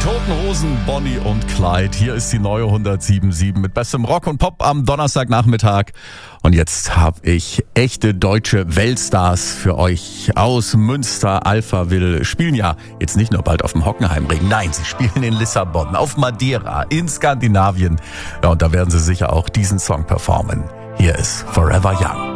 Toten Hosen, Bonnie und Clyde. Hier ist die neue 107.7 mit bestem Rock und Pop am Donnerstagnachmittag. Und jetzt habe ich echte deutsche Weltstars für euch aus Münster. Alphaville spielen ja jetzt nicht nur bald auf dem Hockenheimring. Nein, sie spielen in Lissabon, auf Madeira, in Skandinavien. Ja, und da werden sie sicher auch diesen Song performen. Hier ist Forever Young.